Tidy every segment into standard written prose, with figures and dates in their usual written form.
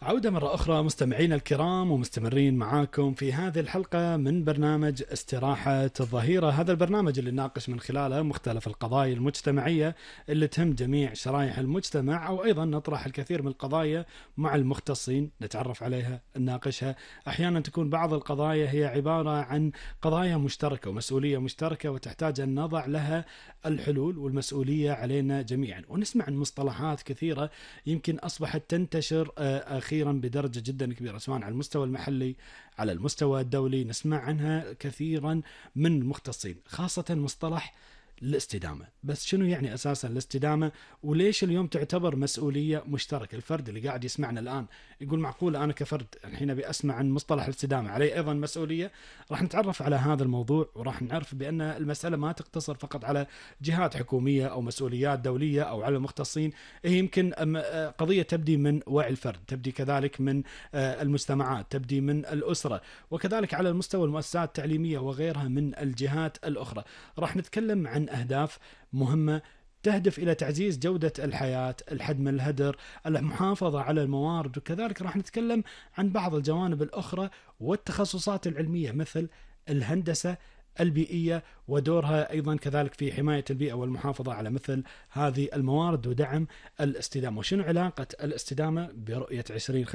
عودة مرة أخرى مستمعينا الكرام، ومستمرين معاكم في هذه الحلقة من برنامج استراحة الظهيرة. هذا البرنامج اللي نناقش من خلاله مختلف القضايا المجتمعية اللي تهم جميع شرائح المجتمع، أو أيضا نطرح الكثير من القضايا مع المختصين، نتعرف عليها، نناقشها. أحيانا تكون بعض القضايا هي عبارة عن قضايا مشتركة ومسؤولية مشتركة، وتحتاج أن نضع لها الحلول والمسؤولية علينا جميعا. ونسمع عن مصطلحات كثيرة يمكن أصبحت تنتشر أخيرا بدرجة جدا كبيرة، سواء على المستوى المحلي على المستوى الدولي، نسمع عنها كثيرا من المختصين، خاصة مصطلح الاستدامة. بس شنو يعني أساسا الاستدامة؟ وليش اليوم تعتبر مسؤولية مشتركة؟ الفرد اللي قاعد يسمعنا الآن يقول معقول أنا كفرد الحين أبي أسمع عن مصطلح الاستدامة علي أيضا مسؤولية؟ راح نتعرف على هذا الموضوع، وراح نعرف بأن المسألة ما تقتصر فقط على جهات حكومية أو مسؤوليات دولية أو على المختصين. هي يمكن قضية تبدي من وعي الفرد، تبدي كذلك من المجتمعات، تبدي من الأسرة، وكذلك على المستوى المؤسسات التعليمية وغيرها من الجهات الأخرى. راح نتكلم عن أهداف مهمة تهدف إلى تعزيز جودة الحياة، الحد من الهدر، المحافظة على الموارد، وكذلك راح نتكلم عن بعض الجوانب الأخرى والتخصصات العلمية مثل الهندسة البيئية ودورها أيضا كذلك في حماية البيئة والمحافظة على مثل هذه الموارد ودعم الاستدامة. وشنو علاقة الاستدامة برؤية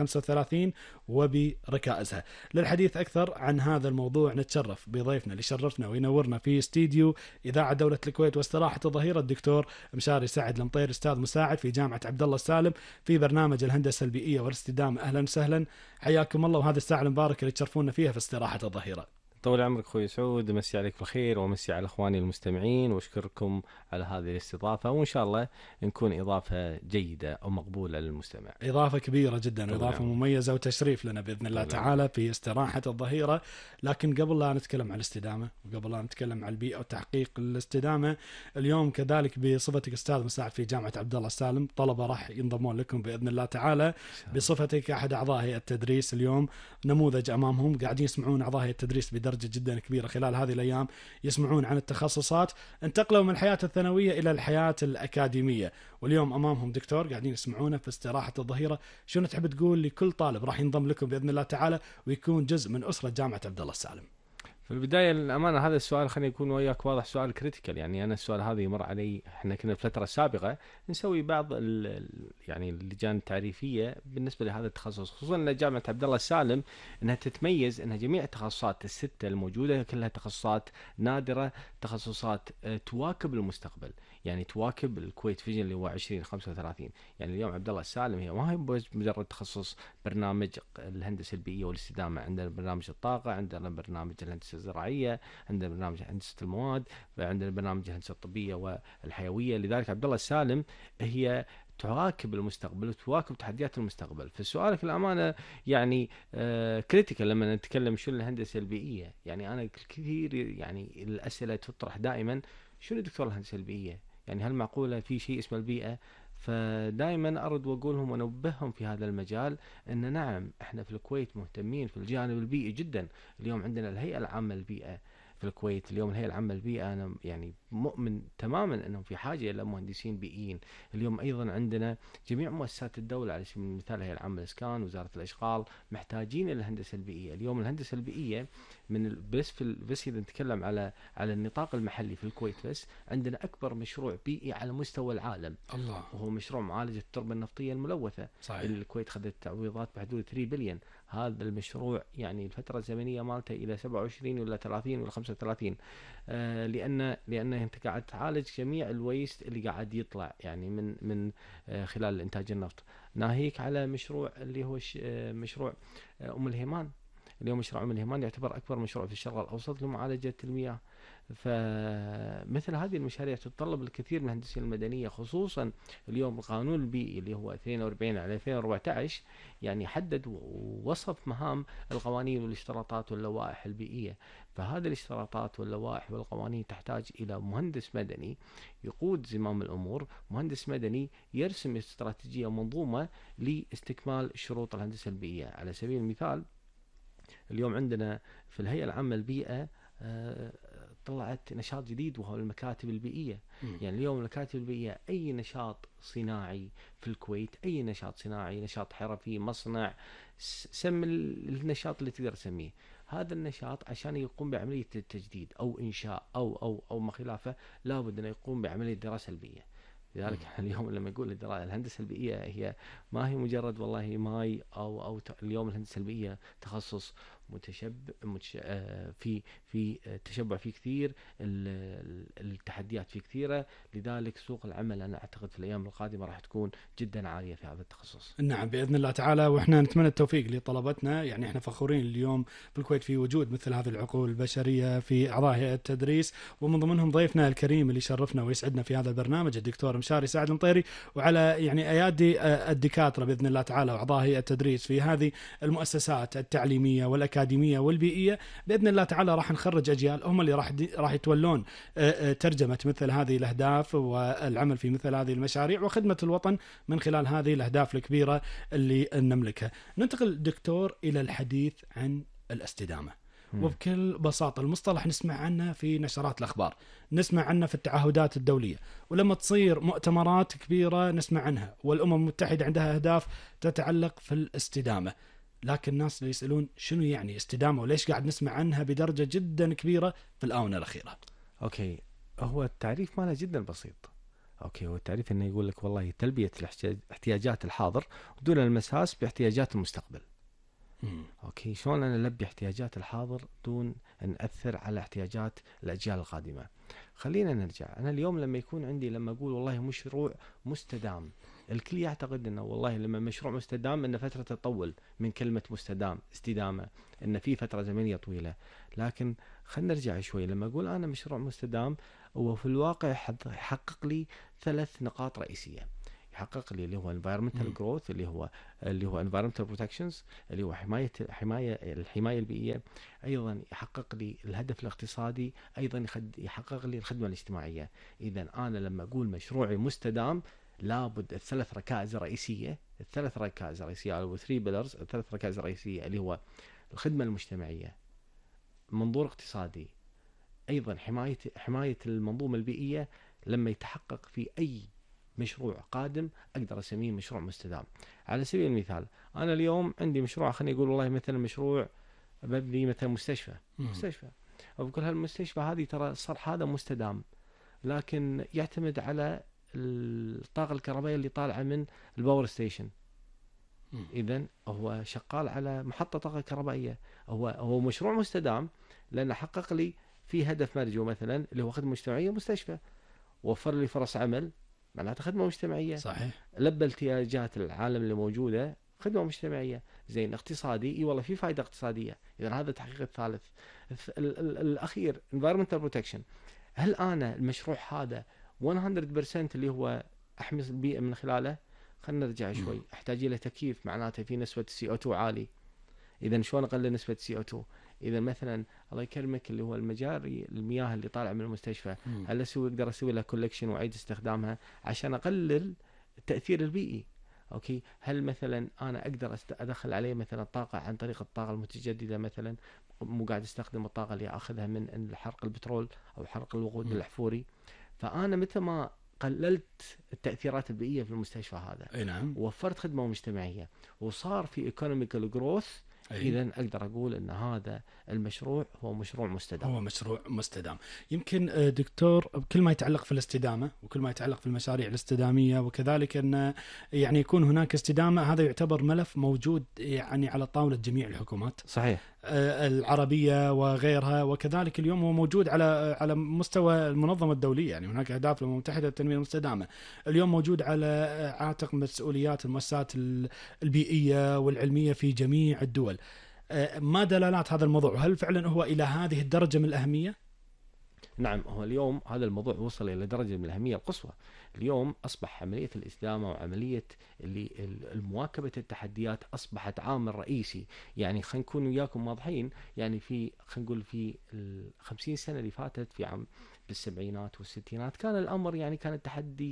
2035 وبركائزها؟ للحديث أكثر عن هذا الموضوع نتشرف بضيفنا اللي شرفنا وينورنا في استديو إذاعة دولة الكويت واستراحة الظهيرة، الدكتور مشاري سعد المطير، أستاذ مساعد في جامعة عبد الله السالم في برنامج الهندسة البيئية والاستدامة. أهلا وسهلا، حياكم الله، وهذه الساعة المباركة اللي تشرفونا فيها في استراحة الظهيرة. طول عمرك اخوي سعود، مسي عليك بالخير ومسي على اخواني المستمعين، واشكركم على هذه الاستضافه، وان شاء الله نكون اضافه جيده او مقبوله للمستمع. إضافة كبيرة جدا، إضافة عمرك. مميزة وتشريف لنا بإذن الله تعالى في استراحة الظهيرة. لكن قبل لا نتكلم عن الاستدامة وقبل لا نتكلم عن البيئة وتحقيق الاستدامة، اليوم كذلك بصفتك أستاذ مساعد في جامعة عبد الله السالم، طلبة راح ينضمون لكم بإذن الله تعالى بصفتك أحد أعضاء هيئة التدريس. اليوم نموذج أمامهم، قاعدين يسمعون أعضاء هيئة التدريس بدرجة جدا كبيرة خلال هذه الأيام، يسمعون عن التخصصات، انتقلوا من الحياة الثانوية إلى الحياة الأكاديمية، واليوم أمامهم دكتور قاعدين يسمعونه في استراحة الظهيرة. شنو تحب تقول لكل طالب راح ينضم لكم بإذن الله تعالى ويكون جزء من أسرة جامعة عبد الله السالم؟ في البدايه الامانه هذا السؤال خلينا يكون وياك واضح، سؤال كريتيكال. يعني انا السؤال هذا يمر علي، احنا كنا الفتره السابقه نسوي بعض يعني اللجان التعريفيه بالنسبه لهذا التخصص، خصوصا ان جامعه عبد الله السالم انها تتميز انها جميع التخصصات السته الموجوده كلها تخصصات نادره، تخصصات تواكب المستقبل، يعني تواكب الكويت فيجن اللي هو 2035. يعني اليوم عبد الله السالم هي ما هي مجرد تخصص برنامج الهندسه البيئيه والاستدامه، عندنا برنامج الطاقه، عندنا برنامج الهندسه الزراعيه، عندنا برنامج هندسه المواد، عندنا برنامج الهندسه الطبيه والحيويه. لذلك عبد الله السالم هي تواكب المستقبل وتواكب تحديات المستقبل. فسؤالك الامانه يعني كريتيكال لما نتكلم شو الهندسه البيئيه. يعني انا كثير يعني الاسئله تطرح دائما، شنو دكتور الهندسه البيئيه؟ يعني هل معقوله في شيء اسمه البيئه؟ فدائما ارد واقولهم وانبههم في هذا المجال ان نعم احنا في الكويت مهتمين في الجانب البيئي جدا. اليوم عندنا الهيئه العامه للبيئه في الكويت، اليوم الهيئه العامه للبيئه انا يعني مؤمن تماما انهم في حاجه الى مهندسين بيئيين. اليوم ايضا عندنا جميع مؤسسات الدوله على سبيل المثال الهيئه العامه للاسكان، وزاره الاشغال، محتاجين الى الهندسه البيئيه. اليوم الهندسه البيئيه بس اذا نتكلم على النطاق المحلي في الكويت، بس عندنا اكبر مشروع بيئي على مستوى العالم، الله، وهو مشروع معالجه التربه النفطيه الملوثه. صحيح. اللي الكويت خذت تعويضات بحدود 3 بليون. هذا المشروع يعني الفتره الزمنيه مالته الى 27 ولا 30 ولا 35، لان انت قاعد تعالج جميع الويست اللي قاعد يطلع يعني من خلال انتاج النفط. ناهيك على مشروع اللي هو مشروع ام الهيمان. اليوم مشروع ام الهيمان يعتبر اكبر مشروع في الشرق الاوسط لمعالجه المياه. فمثل هذه المشاريع تتطلب الكثير من الهندسة المدنية، خصوصا اليوم القانون البيئي اللي هو 42 على 2014 يعني حدد ووصف مهام القوانين والاشتراطات واللوائح البيئية. فهذه الاشتراطات واللوائح والقوانين تحتاج إلى مهندس مدني يقود زمام الأمور، مهندس مدني يرسم استراتيجية ومنظومة لاستكمال شروط الهندسة البيئية. على سبيل المثال اليوم عندنا في الهيئة العامة للبيئة طلعت نشاط جديد وهو المكاتب البيئية. يعني اليوم المكاتب البيئية أي نشاط صناعي في الكويت، أي نشاط صناعي، نشاط حرفي، مصنع، سم النشاط اللي تقدر تسميه، هذا النشاط عشان يقوم بعملية التجديد أو إنشاء أو ما خلافه لابد أن يقوم بعملية دراسة البيئية. لذلك اليوم لما يقول الهندسة البيئية هي ما هي مجرد والله ماي اليوم الهندسة البيئية تخصص في تشبع فيه كثير، التحديات فيه كثيرة. لذلك سوق العمل أنا أعتقد في الأيام القادمة راح تكون جدا عالية في هذا التخصص. نعم بإذن الله تعالى، وإحنا نتمنى التوفيق لطلبتنا. يعني إحنا فخورين اليوم بالكويت في وجود مثل هذه العقول البشرية في أعضاء هيئة التدريس، ومن ضمنهم ضيفنا الكريم اللي شرفنا ويسعدنا في هذا البرنامج الدكتور مشاري سعد المطيري. وعلى يعني أيادي الدكاترة بإذن الله تعالى وأعضاء هيئة التدريس في هذه المؤسسات التعليمية والأكاديمية والبيئية، بإذن الله تعالى راح نخرج أجيال هم اللي راح يتولون ترجمة مثل هذه الأهداف والعمل في مثل هذه المشاريع وخدمة الوطن من خلال هذه الأهداف الكبيرة اللي نملكها. ننتقل دكتور إلى الحديث عن الاستدامة. وبكل بساطة المصطلح نسمع عنه في نشرات الأخبار، نسمع عنه في التعهدات الدولية، ولما تصير مؤتمرات كبيرة نسمع عنها، والأمم المتحدة عندها أهداف تتعلق في الاستدامة. لكن الناس اللي يسألون شنو يعني استدامة وليش قاعد نسمع عنها بدرجة جدا كبيرة في الآونة الأخيرة؟ أوكي، هو التعريف ماله جدا بسيط. أوكي، هو التعريف إنه يقول لك والله تلبية احتياجات الحاضر دون المساس باحتياجات المستقبل. أوكي، شلون أنا ألبي احتياجات الحاضر دون أن أثر على احتياجات الأجيال القادمة؟ خلينا نرجع. أنا اليوم لما يكون عندي، لما أقول والله مشروع مستدام، الكل يعتقد أنه والله لما مشروع مستدام أن فترة تطول من كلمة مستدام، استدامة، أن في فترة زمنية طويلة. لكن خلينا نرجع شوي. لما أقول أنا مشروع مستدام، هو في الواقع يحقق لي 3 نقاط رئيسية. يحقق لي اللي هو environmental growth، اللي هو environmental protections، اللي هو الحماية البيئية. أيضا يحقق لي الهدف الاقتصادي، أيضا يحقق لي الخدمة الاجتماعية. إذا أنا لما أقول مشروعي مستدام لابد الثلاث ركائز الرئيسية أو 3 pillars، الثلاث ركائز الرئيسية اللي هو الخدمة المجتمعية، منظور اقتصادي، أيضا حماية المنظومة البيئية. لما يتحقق في أي مشروع قادم أقدر أسميه مشروع مستدام. على سبيل المثال أنا اليوم عندي مشروع، خليني أقول والله مثلا مشروع ببني مثلا مستشفى. وبقول هالمستشفى هذه ترى الصرح هذا مستدام، لكن يعتمد على الطاقة الكهربائية اللي طالعة من الباور ستيشن. إذن هو شغال على محطة طاقة كهربائية. هو مشروع مستدام لأنه حقق لي في هدف مرجو مثلا اللي هو خدمة مجتمعية، مستشفى وفر لي فرص عمل، معناته خدمة مجتمعية. صحيح. لبى احتياجات العالم اللي موجودة، خدمة مجتمعية. زين، اقتصادي، والله في فائدة اقتصادية. إذا هذا التحقيق الثالث. الأخير environmental protection. هل أنا المشروع هذا 100% اللي هو أحمي البيئة من خلاله؟ خلينا نرجع شوي. أحتاج إلى تكييف، معناته في نسبة CO2 عالي. إذا شلون أقلل نسبة CO2؟ إذا مثلا الله يكرمك اللي هو المجاري المياه اللي طالع من المستشفى، هل أقدر أسوي لها كولكشن وأعيد استخدامها عشان أقلل التأثير البيئي؟ أوكي، هل مثلا أنا أقدر أدخل عليه مثلا طاقة عن طريق الطاقة المتجددة، مثلا مو قاعد استخدم الطاقة اللي أخذها من حرق البترول أو حرق الوقود الأحفوري؟ فأنا متى ما قللت التأثيرات البيئية في المستشفى هذا، نعم، وفرت خدمة مجتمعية، وصار في ايكونوميكال جروث، إذن أقدر أقول أن هذا المشروع هو مشروع مستدام. يمكن دكتور بكل ما يتعلق في الاستدامة وكل ما يتعلق في المشاريع الاستدامية، وكذلك أن يعني يكون هناك استدامة، هذا يعتبر ملف موجود يعني على طاولة جميع الحكومات. صحيح. العربية وغيرها، وكذلك اليوم هو موجود على مستوى المنظمة الدولية. يعني هناك أهداف الأمم المتحدة للتنمية المستدامة، اليوم موجود على عاتق مسؤوليات المؤسسات البيئية والعلمية في جميع الدول. ما دلالات هذا الموضوع؟ هل فعلا هو إلى هذه الدرجة من الأهمية؟ نعم، هو اليوم هذا الموضوع وصل إلى درجة من الأهمية القصوى. اليوم أصبح عملية الاستدامة وعملية المواكبة التحديات أصبحت عامل رئيسي. يعني خلينا نكون وياكم واضحين، يعني خلينا نقول في 50 سنة اللي فاتت، في بالسبعينات والستينات، كان الأمر يعني كان التحدي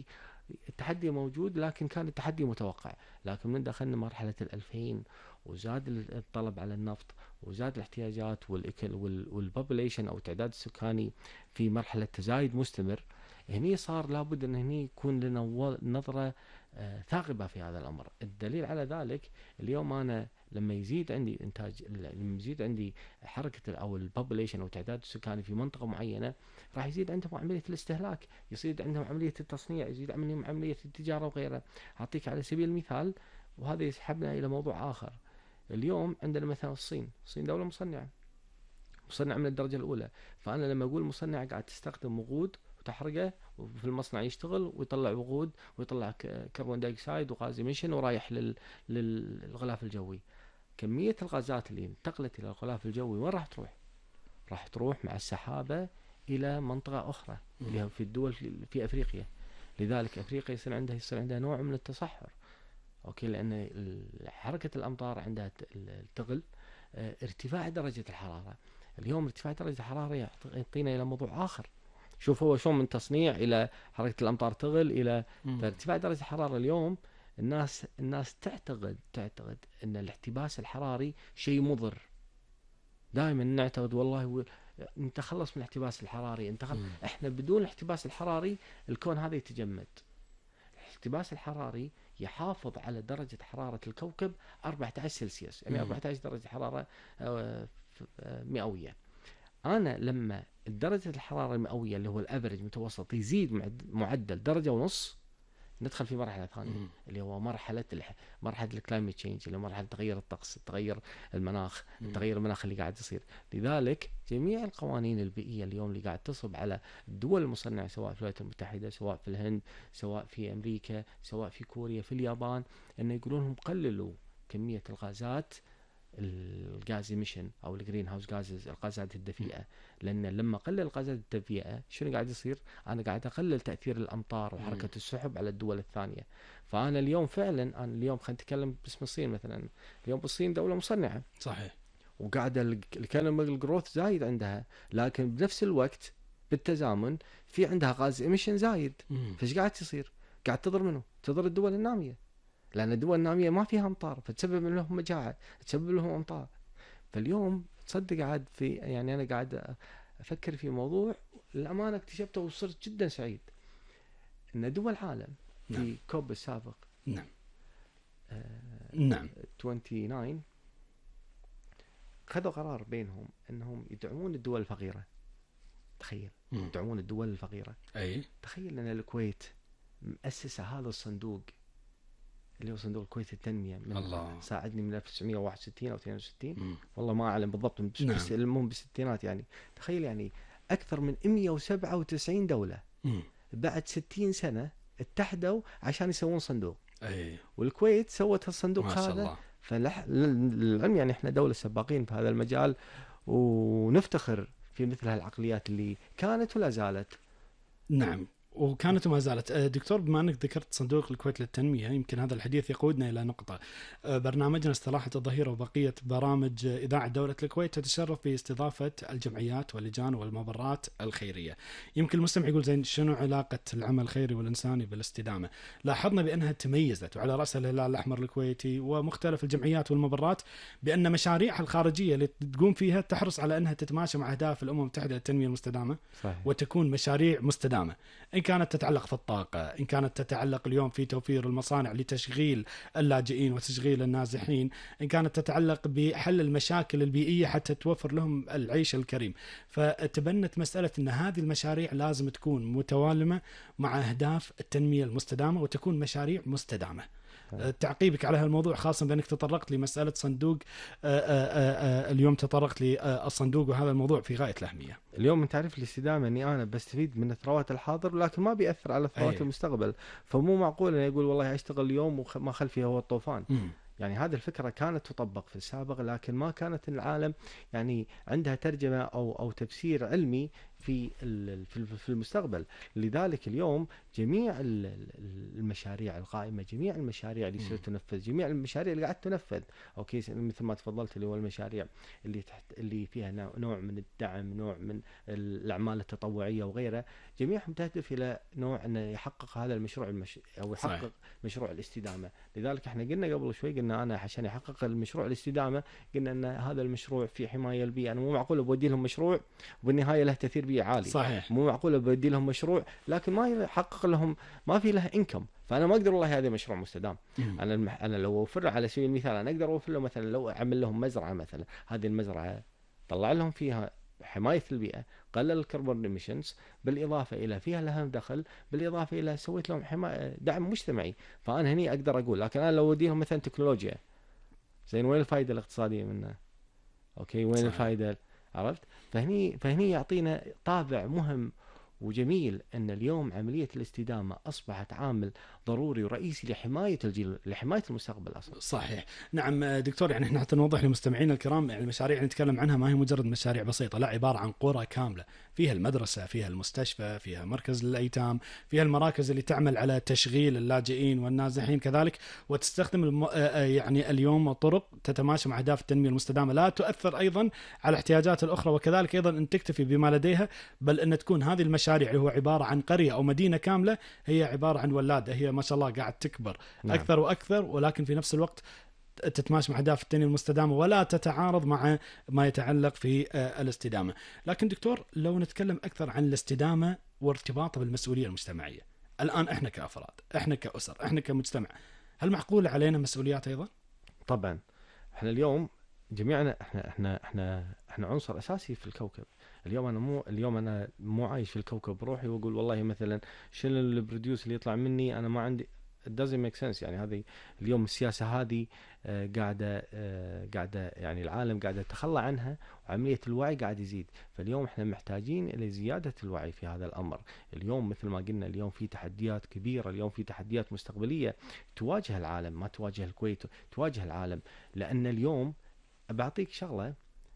التحدي موجود، لكن كان التحدي متوقع. لكن من دخلنا مرحلة 2000 وزاد الطلب على النفط وزاد الاحتياجات والبوبوليشن أو التعداد السكاني في مرحلة تزايد مستمر، هني صار لابد أن هني يكون لنا نظرة ثاقبة في هذا الأمر. الدليل على ذلك اليوم أنا لما يزيد عندي إنتاج، لما يزيد عندي حركة أو البوبوليشن أو التعداد السكاني في منطقة معينة، راح يزيد عندهم عملية الاستهلاك، يزيد عندهم عملية التصنيع، يزيد عندهم عملية التجارة وغيرها. أعطيك على سبيل المثال، وهذا يسحبنا إلى موضوع آخر. اليوم عندنا مثلا الصين دولة مصنعة من الدرجة الأولى. فأنا لما أقول مصنعة قاعد تستخدم وقود وتحرقه وفي المصنع يشتغل ويطلع وقود ويطلع كربون دايوكسيد وغاز إيميشن ورايح للغلاف الجوي. كمية الغازات اللي انتقلت إلى الغلاف الجوي وين راح تروح؟ راح تروح مع السحابة إلى منطقة أخرى اللي هي في الدول في أفريقيا. لذلك أفريقيا يصير عندها نوع من التصحر، أوكي، لأن حركة الأمطار عندها تقل. ارتفاع درجة الحرارة، اليوم ارتفاع درجة الحرارة يعطينا إلى موضوع آخر. شوف هو شلون من تصنيع إلى حركة الأمطار تقل إلى فارتفاع درجة الحرارة. اليوم الناس تعتقد أن الاحتباس الحراري شيء مضر. دائما نعتقد والله نتخلص من الاحتباس الحراري، احنا بدون الاحتباس الحراري الكون هذا يتجمد. الاحتباس الحراري يحافظ على درجة حرارة الكوكب 14 سلسيوس، يعني 14 درجة حرارة مئوية. أنا لما درجة الحرارة المئوية اللي هو الأفرج متوسط يزيد معدل درجة ونص، ندخل في مرحلة ثانية اللي هو مرحلة الكلايمت تشينج، اللي هو مرحلة تغير الطقس، تغير المناخ، تغير المناخ اللي قاعد يصير. لذلك جميع القوانين البيئية اليوم اللي قاعد تصب على الدول المصنعة، سواء في الولايات المتحدة، سواء في الهند، سواء في أمريكا، سواء في كوريا، في اليابان، إنه يقولون لهم قللوا كمية الغازات، الغاز ايميشن او الجرين هاوس غازز، الغازات الدفيئه. لان لما اقلل الغازات الدفيئه شنو قاعد يصير؟ انا قاعد اقلل تاثير الامطار وحركه السحب على الدول الثانيه. فانا اليوم فعلا، انا اليوم خلينا نتكلم باسم الصين مثلا. اليوم الصين دوله مصنعه صحيح، وقاعده الكلمه جروث زايد عندها، لكن بنفس الوقت بالتزامن في عندها غاز ايميشن زايد. فايش قاعد تصير؟ قاعد تضر منه؟ تضر الدول الناميه، لأن الدول النامية ما فيها أمطار، فتسبب لهم مجاعة، تسبب لهم أمطار. فاليوم تصدق عاد يعني أنا قاعد أفكر في موضوع الأمانة اكتشفته وصرت جدا سعيد، إن دول العالم في كوب السابق 29 خذوا قرار بينهم أنهم يدعمون الدول الفقيرة. تخيل، يدعمون الدول الفقيرة. تخيل أن الكويت مؤسسة هذا الصندوق اللي هو صندوق الكويت التنمية، من الله ساعدني من 1961 أو 62 والله ما أعلم بالضبط، بس المهم بالستينات. يعني تخيل، يعني أكثر من 197 دولة بعد 60 سنة اتحدوا عشان يسوون صندوق. والكويت سوت الصندوق هذا. فالعلم يعني احنا دولة سباقين في هذا المجال، ونفتخر في مثل هالعقليات اللي كانت ولا زالت. نعم، وكانت وما زالت. دكتور، بما أنك ذكرت صندوق الكويت للتنمية، يمكن هذا الحديث يقودنا إلى نقطة. برنامجنا استراحة الظهيرة وبقية برامج إذاعة دولة الكويت تتشرف باستضافة الجمعيات واللجان والمبرات الخيرية. يمكن المستمع يقول زين شنو علاقة العمل الخيري والإنساني بالاستدامة؟ لاحظنا بأنها تميزت، وعلى رأس الهلال الأحمر الكويتي ومختلف الجمعيات والمبرات، بأن مشاريعها الخارجية اللي تقوم فيها تحرص على أنها تتماشى مع أهداف الأمم المتحدة للتنمية المستدامة. صحيح. وتكون مشاريع مستدامة، إن كانت تتعلق في الطاقة، إن كانت تتعلق اليوم في توفير المصانع لتشغيل اللاجئين وتشغيل النازحين، إن كانت تتعلق بحل المشاكل البيئية حتى توفر لهم العيش الكريم. فتبنت مسألة أن هذه المشاريع لازم تكون متوالمة مع أهداف التنمية المستدامة وتكون مشاريع مستدامة. تعقيبك على هالموضوع، خاصة بأنك تطرقت لمسألة صندوق، اليوم تطرقت للصندوق، وهذا الموضوع في غاية الأهمية. اليوم من تعريف الاستدامة أني أنا بستفيد من ثروات الحاضر، لكن ما بيأثر على ثروات المستقبل. فمو معقول أن يقول والله أشتغل اليوم وما خلفي هو الطوفان. يعني هذه الفكرة كانت تطبق في السابق، لكن ما كانت العالم يعني عندها ترجمة أو تفسير علمي في المستقبل. لذلك اليوم جميع المشاريع القائمة، جميع المشاريع اللي ستنفذ، جميع المشاريع اللي قاعد تنفذ، اوكي، مثل ما تفضلت اللي هو المشاريع اللي فيها نوع من الدعم، نوع من الاعمال التطوعية وغيرها، جميعهم تهدف الى نوع انه يحقق هذا المشروع او يحقق صحيح. مشروع الاستدامة. لذلك احنا قلنا قبل شوي، قلنا انا عشان يحقق المشروع الاستدامة، قلنا ان هذا المشروع في حماية البيئة. انا مو معقول بودي لهم مشروع وبالنهاية له تأثير بيئي عالي، صحيح. مو معقول بودي لهم مشروع لكن ما يحقق لهم، ما في له انكم، فانا ما اقدر والله هذا مشروع مستدام. انا لو اوفر على سبيل المثال، انا اقدر اوفر له مثلا، لو اعمل لهم مزرعة مثلا، هذه المزرعة طلع لهم فيها حماية البيئة، قلل الكربون ايميشنز، بالإضافة إلى فيها لهم دخل، بالإضافة إلى سويت لهم دعم مجتمعي، فأنا هني أقدر أقول. لكن أنا لو أديهم مثلا تكنولوجيا زين، وين الفائدة الاقتصادية منها؟ أوكي، وين صحيح. الفائدة؟ عرفت؟ فهني يعطينا طابع مهم وجميل أن اليوم عملية الاستدامة أصبحت عامل ضروري ورئيسي لحماية الجيل، لحماية المستقبل أصلا. صحيح. نعم دكتور، يعني احنا حتى نوضح لمستمعينا الكرام، يعني المشاريع اللي نتكلم عنها ما هي مجرد مشاريع بسيطة، لا، عبارة عن قرى كاملة فيها المدرسة، فيها المستشفى، فيها مركز للأيتام، فيها المراكز اللي تعمل على تشغيل اللاجئين والنازحين كذلك، وتستخدم يعني اليوم طرق تتماشى مع أهداف التنمية المستدامة، لا تؤثر أيضا على الاحتياجات الأخرى، وكذلك أيضا أن تكتفي بما لديها، بل أن تكون هذه المشاريع اللي هو عبارة عن قرية أو مدينة كاملة هي عبارة عن ولادة، هي ما شاء الله قاعد تكبر نعم. أكثر وأكثر، ولكن في نفس الوقت تتماشى مع أهداف التنمية المستدامة ولا تتعارض مع ما يتعلق في الاستدامة. لكن دكتور، لو نتكلم أكثر عن الاستدامة وارتباطه بالمسؤولية المجتمعية، الآن إحنا كأفراد، إحنا كأسر، إحنا كمجتمع، هل معقول علينا مسؤوليات أيضا؟ طبعا. إحنا اليوم جميعنا إحنا عنصر أساسي في الكوكب. اليوم أنا مو عايش في الكوكب بروحي وأقول والله مثلا شنو البروديوس اللي يطلع مني، أنا ما عندي it doesn't make sense. يعني هذه اليوم السياسة هذه قاعدة يعني العالم قاعدة تتخلى عنها، وعملية الوعي قاعد يزيد. فاليوم احنا محتاجين إلى زيادة الوعي في هذا الأمر. اليوم مثل ما قلنا، اليوم في تحديات كبيرة، اليوم في تحديات مستقبلية تواجه العالم، ما تواجه الكويت، تواجه العالم. لأن اليوم بعطيك شغلة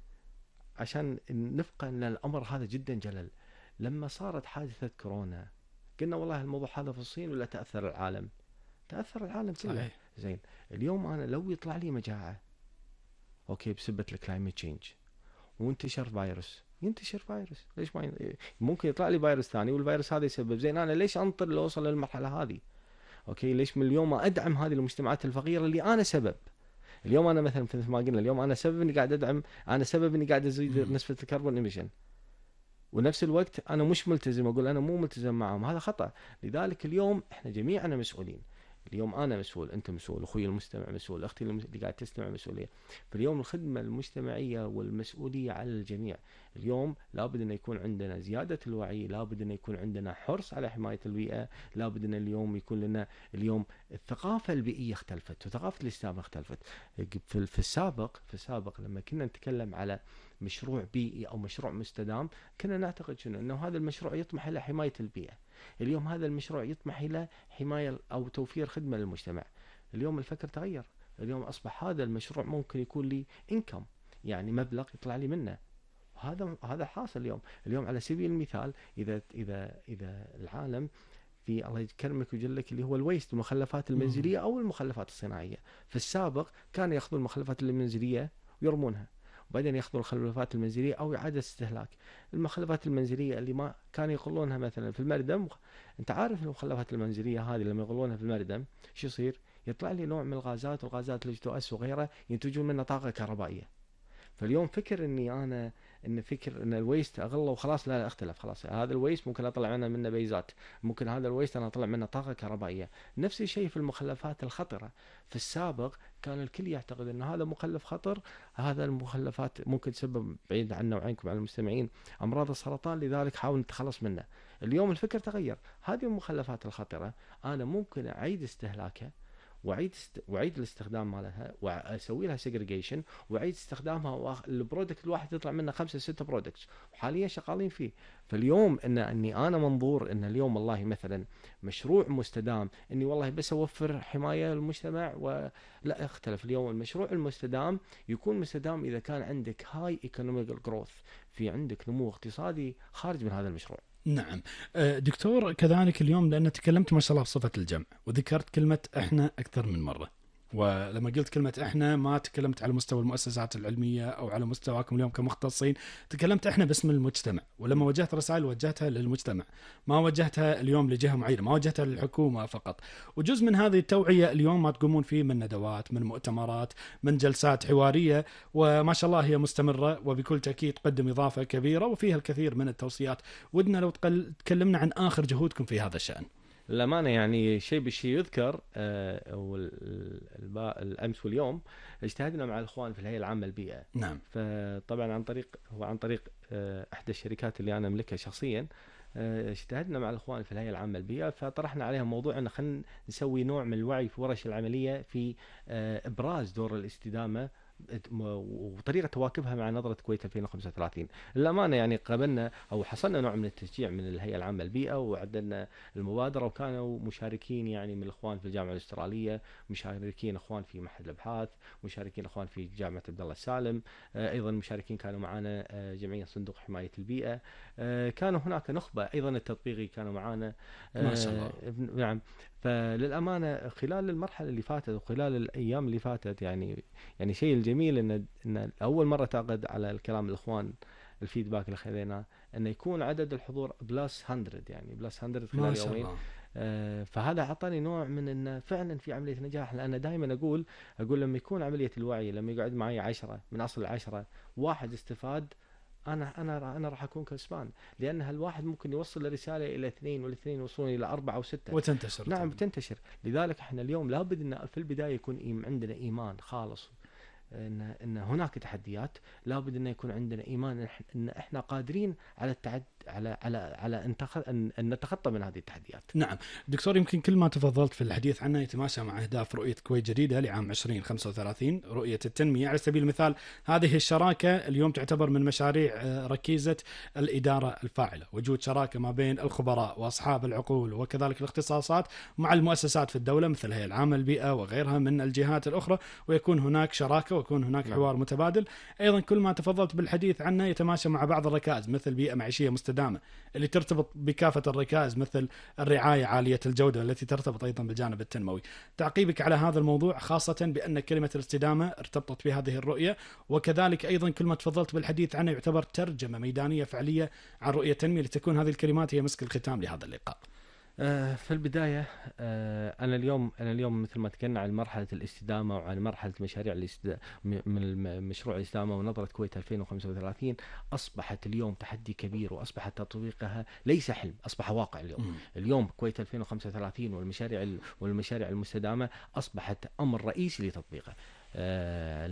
عشان نفقه أن الأمر هذا جدا جلل. لما صارت حادثة كورونا قلنا والله الموضوع هذا في الصين ولا تأثر العالم؟ تأثر العالم كله. صحيح. زين، اليوم أنا لو يطلع لي مجاعة أوكي بسبة الكلايمت تشينج وانتشر فيروس، ينتشر فيروس، ليش ما ممكن يطلع لي فيروس ثاني والفيروس هذا يسبب، زين أنا ليش أنطر لأوصل للمرحلة هذه؟ أوكي، ليش من اليوم أدعم هذه المجتمعات الفقيرة اللي أنا سبب؟ اليوم أنا مثلا مثل ما قلنا، اليوم أنا سبب إني قاعد أدعم، أنا سبب إني قاعد أزيد نسبة الكربون إيميشن، ونفس الوقت أنا مش ملتزم، أقول أنا مو ملتزم معهم، هذا خطأ. لذلك اليوم إحنا جميعنا مسؤولين. اليوم أنا مسؤول، أنت مسؤول، أخوي المستمع مسؤول، أختي اللي قاعد تستمع مسؤولية. فاليوم الخدمة المجتمعية والمسؤولية على الجميع. اليوم لابد أن يكون عندنا زيادة الوعي، لابد أن يكون عندنا حرص على حماية البيئة، لابد أن اليوم يكون لنا اليوم الثقافة البيئية اختلفت وثقافة الاستدامة اختلفت. في السابق لما كنا نتكلم على مشروع بيئي أو مشروع مستدام، كنا نعتقد شنو؟ أنه هذا المشروع يطمح إلى حماية البيئة. اليوم هذا المشروع يطمح إلى حماية أو توفير خدمة للمجتمع. اليوم الفكر تغير، اليوم أصبح هذا المشروع ممكن يكون لي إنكم، يعني مبلغ يطلع لي منه. هذا حاصل اليوم على سبيل المثال، إذا العالم في الله يكرمك ويجلك اللي هو الويست، المخلفات المنزلية أو المخلفات الصناعية. في السابق كانوا يأخذون المخلفات المنزلية ويرمونها، وبعدين ياخذون الخلفات المنزليه او اعاده استهلاك. المخلفات المنزليه اللي ما كانوا يغلونها مثلا في المردم، انت عارف المخلفات المنزليه هذه لما يغلونها في المردم شو يصير؟ يطلع لي نوع من الغازات، والغازات اللي H2S وغيرها ينتجون منها طاقه كهربائيه. فاليوم فكر ان الويست اغله وخلاص، لا اختلف، خلاص هذا الويست ممكن اطلع منه بيزات، ممكن هذا الويست انا اطلع منه طاقه كهربائيه. نفس الشيء في المخلفات الخطره. في السابق كان الكل يعتقد ان هذا مخلف خطر، هذا المخلفات ممكن تسبب، بعيد عنا وعنكم عن المستمعين، امراض السرطان، لذلك حاول نتخلص منه. اليوم الفكر تغير، هذه المخلفات الخطره انا ممكن اعيد استهلاكها وأعيد الاستخدام مالها، وأسوي لها سيجريجيشن، وأعيد استخدامها، البرودكت الواحد يطلع منه 5-6 برودكتس وحاليا شغالين فيه. فاليوم اني انا منظور ان اليوم والله مثلا مشروع مستدام اني والله بس اوفر حمايه للمجتمع، ولا اختلف. اليوم المشروع المستدام يكون مستدام اذا كان عندك هاي ايكونوميك جروث، في عندك نمو اقتصادي خارج من هذا المشروع. نعم. دكتور، كذلك اليوم لأن تكلمت ما شاء الله بصفة الجمع وذكرت كلمة إحنا أكثر من مرة، ولما قلت كلمة إحنا ما تكلمت على مستوى المؤسسات العلمية أو على مستواكم اليوم كمختصين، تكلمت إحنا باسم المجتمع، ولما وجهت رسائل وجهتها للمجتمع، ما وجهتها اليوم لجهة معينة، ما وجهتها للحكومة فقط. وجزء من هذه التوعية اليوم ما تقومون فيه من ندوات، من مؤتمرات، من جلسات حوارية، وما شاء الله هي مستمرة وبكل تأكيد تقدم إضافة كبيرة وفيها الكثير من التوصيات. ودنا لو تكلمنا عن آخر جهودكم في هذا الشأن. الأمانة يعني شيء بالشيء يذكر، الأمس واليوم اجتهدنا مع الإخوان في الهيئة العامة للبيئة. نعم. فطبعا عن طريق إحدى الشركات اللي أنا أملكها شخصيا، اجتهدنا مع الإخوان في الهيئة العامة للبيئة، فطرحنا عليهم موضوع أن خلينا نسوي نوع من الوعي في ورش العملية في إبراز دور الاستدامة وطريقة تواكبها مع نظرة كويت 2035. للأمانة يعني قابلنا أو حصلنا نوع من التشجيع من الهيئة العامة للبيئة، وعدلنا المبادرة، وكانوا مشاركين يعني من الإخوان في الجامعة الأسترالية، مشاركين إخوان في معهد الأبحاث، مشاركين إخوان في جامعة عبد الله السالم، أيضا مشاركين كانوا معنا جمعية صندوق حماية البيئة، كانوا هناك نخبة أيضا التطبيقي كانوا معنا ما شاء الله. نعم. فللأمانة خلال المرحلة اللي فاتت وخلال الأيام اللي فاتت يعني شيء الجميل إن أول مرة تعقد على الكلام الإخوان، الفيدباك اللي خذيناه إنه يكون عدد الحضور بلس 100، يعني بلس 100 خلال يومين. فهذا أعطاني نوع من إنه فعلا في عملية نجاح. لأن دائما أقول لما يكون عملية الوعي، لما يقعد معي 10 من أصل 10 واحد استفاد، أنا راح أكون كسبان، لأن هالواحد ممكن يوصل الرسالة إلى 2، والاثنين يوصلون إلى 4 و6 وتنتشر. نعم بتنتشر. لذلك إحنا اليوم لابد إن في البداية يكون عندنا إيمان خالص إن هناك تحديات، لابد إن يكون عندنا إيمان إن إحنا قادرين على أن نتخطى من هذه التحديات. نعم دكتور، يمكن كل ما تفضلت في الحديث عنه يتماشى مع أهداف رؤية كويت جديدة لعام 2035، رؤية التنمية. على سبيل المثال هذه الشراكة اليوم تعتبر من مشاريع ركيزة الإدارة الفاعلة، وجود شراكة ما بين الخبراء وأصحاب العقول وكذلك الاختصاصات مع المؤسسات في الدولة مثل الهيئة العامة للبيئة وغيرها من الجهات الأخرى، ويكون هناك شراكة ويكون هناك حوار متبادل. أيضا كل ما تفضلت بالحديث عنه يتماشى مع بعض الركائز مثل بيئة معيشية مستدامة اللي ترتبط بكافة الركائز مثل الرعاية عالية الجودة التي ترتبط أيضا بالجانب التنموي. تعقيبك على هذا الموضوع، خاصة بأن كلمة الاستدامة ارتبطت بهذه الرؤية، وكذلك أيضا كل ما تفضلت بالحديث عنه يعتبر ترجمة ميدانية فعلية عن رؤية التنمية، لتكون هذه الكلمات هي مسك الختام لهذا اللقاء. في البداية أنا اليوم مثل ما تكلمنا عن مرحلة الاستدامة وعن مرحلة مشاريع من مشروع الاستدامة ونظرة كويت 2035 أصبحت اليوم تحدي كبير، وأصبحت تطبيقها ليس حلم، أصبح واقع اليوم. اليوم كويت 2035 والمشاريع المستدامة أصبحت أمر رئيسي لتطبيقه.